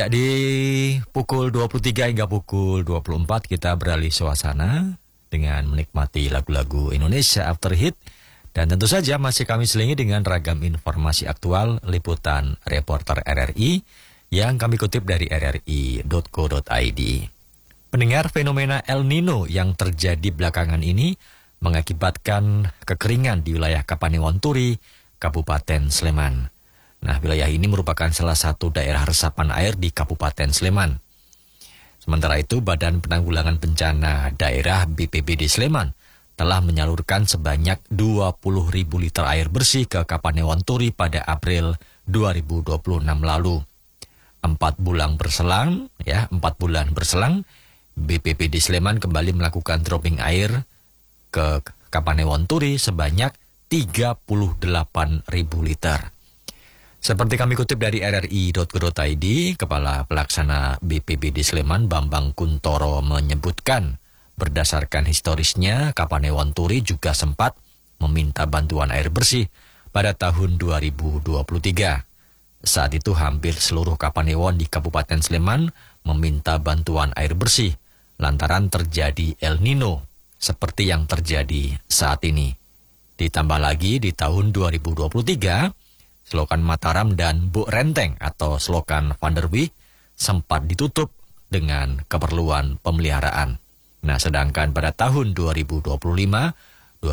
Di pukul 23 hingga pukul 24 kita beralih suasana dengan menikmati lagu-lagu Indonesia After Hit. Dan tentu saja masih kami selingi dengan ragam informasi aktual liputan reporter RRI yang kami kutip dari rri.co.id. Pendengar, fenomena El Nino yang terjadi belakangan ini mengakibatkan kekeringan di wilayah Kapanewon Turi, Kabupaten Sleman. Nah, wilayah ini merupakan salah satu daerah resapan air di Kabupaten Sleman. Sementara itu, Badan Penanggulangan Bencana Daerah BPBD Sleman telah menyalurkan sebanyak 20.000 liter air bersih ke Kapanewon Turi pada April 2026 lalu. 4 bulan berselang, BPBD Sleman kembali melakukan dropping air ke Kapanewon Turi sebanyak 38.000 liter. Seperti kami kutip dari rri.co.id, Kepala Pelaksana BPBD Sleman Bambang Kuntoro menyebutkan, berdasarkan historisnya, Kapanewon Turi juga sempat meminta bantuan air bersih pada tahun 2023. Saat itu hampir seluruh Kapanewon di Kabupaten Sleman meminta bantuan air bersih lantaran terjadi El Nino seperti yang terjadi saat ini. Ditambah lagi di tahun 2023, Selokan Mataram dan Buk Renteng atau Selokan Vanderwijk sempat ditutup dengan keperluan pemeliharaan. Nah, sedangkan pada tahun 2025-2026,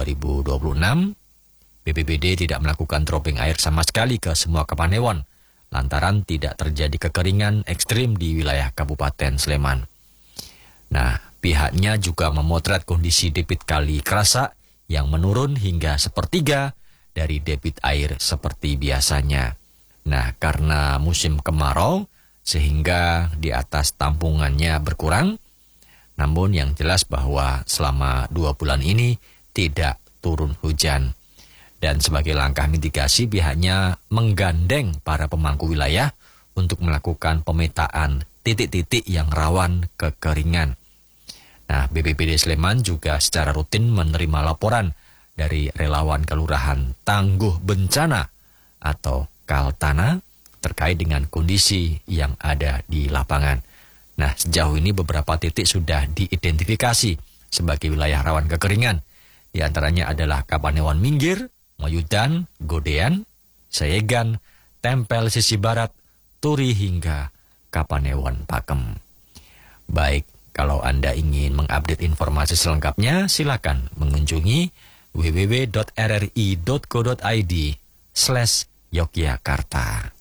BPBD tidak melakukan dropping air sama sekali ke semua Kapanewon, lantaran tidak terjadi kekeringan ekstrim di wilayah Kabupaten Sleman. Nah, pihaknya juga memotret kondisi debit Kali Krasak yang menurun hingga sepertiga dari debit air seperti biasanya. Nah, karena musim kemarau sehingga di atas tampungannya berkurang, namun yang jelas bahwa selama 2 bulan ini tidak turun hujan. Dan sebagai langkah mitigasi, pihaknya menggandeng para pemangku wilayah untuk melakukan pemetaan titik-titik yang rawan kekeringan. Nah, BPBD Sleman juga secara rutin menerima laporan dari relawan Kelurahan Tangguh Bencana atau Kaltana terkait dengan kondisi yang ada di lapangan. Nah, sejauh ini beberapa titik sudah diidentifikasi sebagai wilayah rawan kekeringan. Di antaranya adalah Kapanewon Minggir, Moyudan, Godean, Sayegan, Tempel Sisi Barat, Turi hingga Kapanewon Pakem. Baik, kalau Anda ingin mengupdate informasi selengkapnya, silakan mengunjungi www.rri.co.id/Yogyakarta.